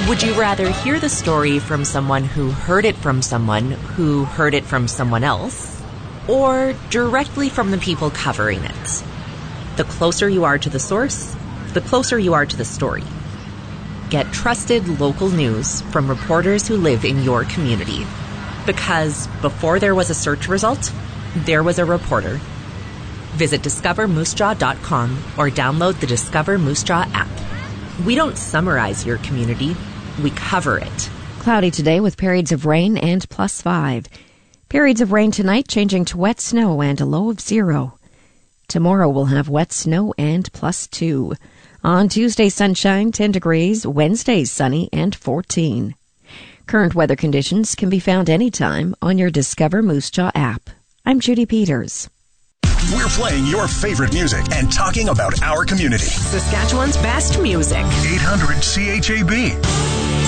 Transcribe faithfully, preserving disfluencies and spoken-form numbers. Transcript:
Would you rather hear the story from someone who heard it from someone who heard it from someone else, or directly from the people covering it? The closer you are to the source, the closer you are to the story. Get trusted local news from reporters who live in your community. Because before there was a search result, there was a reporter. Visit discover moose jaw dot com or download the Discover Moose Jaw app. We don't summarize your community, we cover it. Cloudy today with periods of rain and plus five. Periods of rain tonight changing to wet snow and a low of zero. Tomorrow we'll have wet snow and plus two. On Tuesday, sunshine, ten degrees. Wednesday, sunny and fourteen. Current weather conditions can be found anytime on your Discover Moose Jaw app. I'm Judy Peters. We're playing your favorite music and talking about our community. Saskatchewan's best music. eight hundred C H A B.